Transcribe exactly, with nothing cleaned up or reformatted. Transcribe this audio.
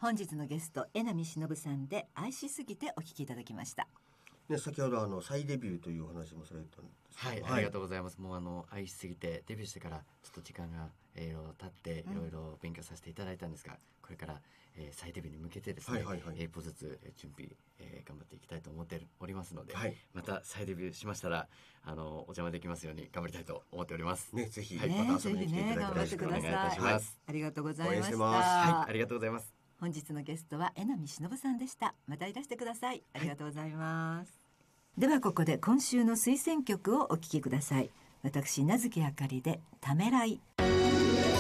本日のゲスト江波忍さんで愛しすぎてお聞きいただきました。 ね、先ほどあの再デビューというお話もされたんですはい、はい、ありがとうございます。もうあの愛しすぎてデビューしてからちょっと時間がいろいろ経っていろいろ勉強させていただいたんですが、うん、これから、えー、再デビューに向けてですね、はいはいはい、一歩ずつ準備、えー、頑張っていきたいと思っておりますので、はい、また再デビューしましたらあのお邪魔できますように頑張りたいと思っております。 ね、ぜひ、 はい、 また遊びに来ていただきたい、ね、 頑張ってください。 お願いいたします。 はい、ありがとうございました。 応援してます。 はい、ありがとうございます。 本日のゲストは江波忍さんでした。またいらしてください。ありがとうございます。はい、ではここで今週の推薦曲をお聴きください。私名付あかりでためらい。